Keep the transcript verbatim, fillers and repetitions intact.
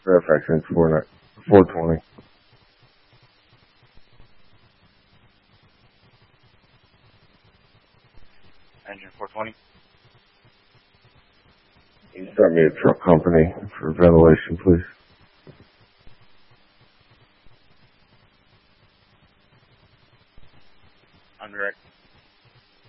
Fairfax Inc four twenty. Engine four twenty. Can you start me a truck company for ventilation, please? On direct.